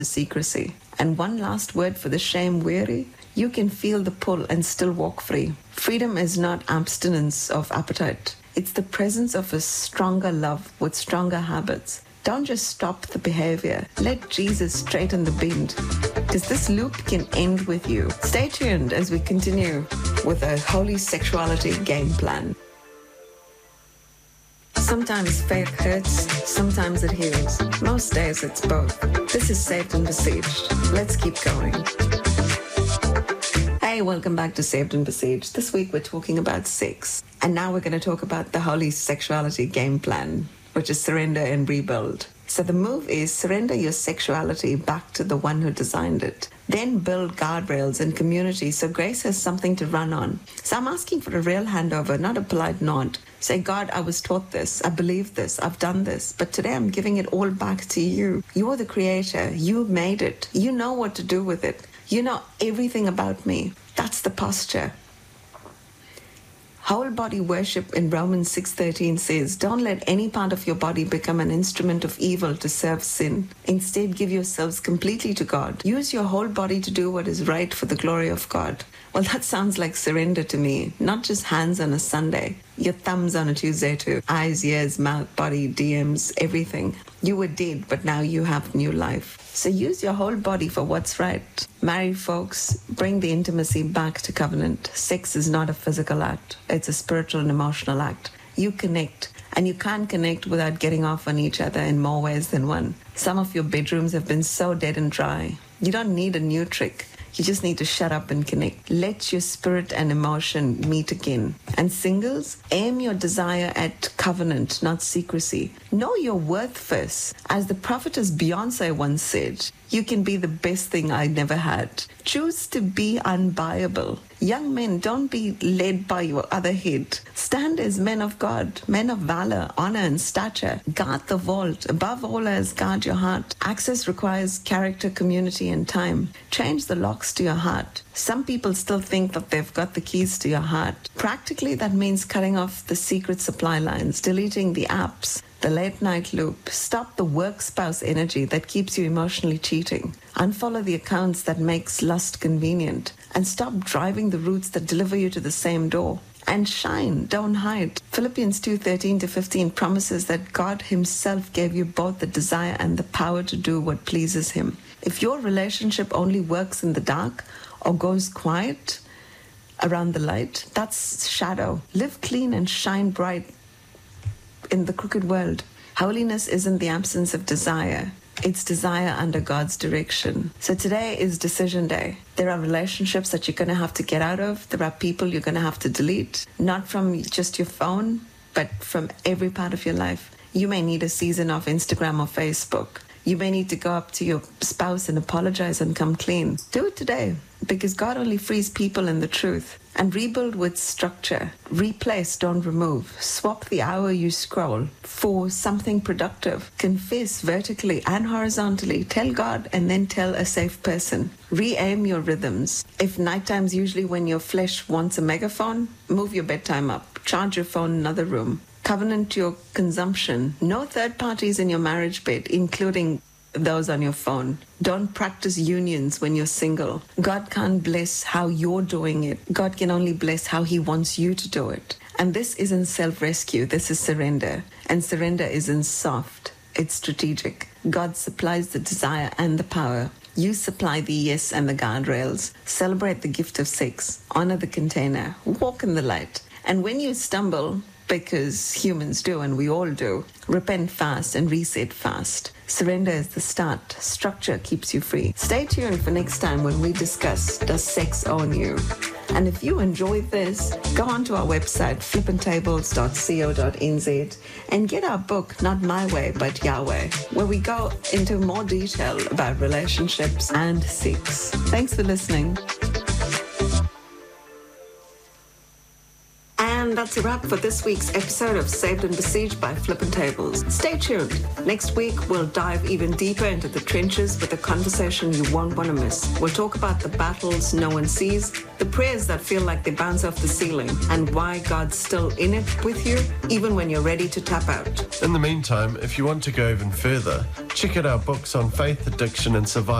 secrecy. And one last word for the shame-weary: you can feel the pull and still walk free. Freedom is not abstinence of appetite. It's the presence of a stronger love with stronger habits. Don't just stop the behavior. Let Jesus straighten the bend, because this loop can end with you. Stay tuned as we continue with a holy sexuality game plan. Sometimes faith hurts, sometimes it heals. Most days it's both. This is Saved and Besieged. Let's keep going. Hey, welcome back to Saved and Besieged. This week we're talking about sex. And now we're going to talk about the holy sexuality game plan, which is surrender and rebuild. So the move is surrender your sexuality back to the one who designed it. Then build guardrails and community so grace has something to run on. So I'm asking for a real handover, not a polite nod. Say, God, I was taught this, I believe this, I've done this, but today I'm giving it all back to you. You're the creator, you made it, you know what to do with it. You know everything about me. That's the posture. Whole body worship in Romans 6:13 says, don't let any part of your body become an instrument of evil to serve sin. Instead, give yourselves completely to God. Use your whole body to do what is right for the glory of God. Well, that sounds like surrender to me, not just hands on a Sunday, your thumbs on a Tuesday too, eyes, ears, mouth, body, DMs, everything. You were dead, but now you have new life. So use your whole body for what's right. Married folks, bring the intimacy back to covenant. Sex is not a physical act. It's a spiritual and emotional act. You connect, and you can't connect without getting off on each other in more ways than one. Some of your bedrooms have been so dead and dry. You don't need a new trick. You just need to shut up and connect. Let your spirit and emotion meet again. And singles, aim your desire at covenant, not secrecy. Know your worth first. As the prophetess Beyonce once said, you can be the best thing I never had. Choose to be unbuyable. Young men, don't be led by your other head. Stand as men of God, men of valor, honor, and stature. Guard the vault. Above all else, guard your heart. Access requires character, community, and time. Change the locks to your heart. Some people still think that they've got the keys to your heart. Practically, that means cutting off the secret supply lines, deleting the apps, the late night loop. Stop the work spouse energy that keeps you emotionally cheating. Unfollow the accounts that makes lust convenient. And stop driving the routes that deliver you to the same door. And shine, don't hide. Philippians 2:13-15 promises that God himself gave you both the desire and the power to do what pleases him. If your relationship only works in the dark or goes quiet around the light, that's shadow. Live clean and shine bright in the crooked world. Holiness isn't the absence of desire. It's desire under God's direction. So today is decision day. There are relationships that you're going to have to get out of. There are people you're going to have to delete. Not from just your phone, but from every part of your life. You may need a season of Instagram or Facebook. You may need to go up to your spouse and apologize and come clean. Do it today, because God only frees people in the truth. And rebuild with structure. Replace, don't remove. Swap the hour you scroll for something productive. Confess vertically and horizontally. Tell God and then tell a safe person. Re-aim your rhythms. If nighttime's usually when your flesh wants a megaphone, move your bedtime up. Charge your phone in another room. Covenant your consumption. No third parties in your marriage bed, including those on your phone. Don't practice unions when you're single. God can't bless how you're doing it. God can only bless how he wants you to do it. And this isn't self-rescue. This is surrender. And surrender isn't soft. It's strategic. God supplies the desire and the power. You supply the yes and the guardrails. Celebrate the gift of sex. Honor the container. Walk in the light. And when you stumble, because humans do and we all do, repent fast and reset fast. Surrender is the start. Structure keeps you free. Stay tuned for next time when we discuss, does sex own you? And if you enjoyed this, go onto our website, flipandtables.co.nz, and get our book, Not My Way, but Yahweh, where we go into more detail about relationships and sex. Thanks for listening. And that's that's a wrap for this week's episode of Saved and Besieged by Flippin' Tables. Stay tuned. Next week, we'll dive even deeper into the trenches with a conversation you won't want to miss. We'll talk about the battles no one sees, the prayers that feel like they bounce off the ceiling, and why God's still in it with you, even when you're ready to tap out. In the meantime, if you want to go even further, check out our books on faith, addiction, and survival.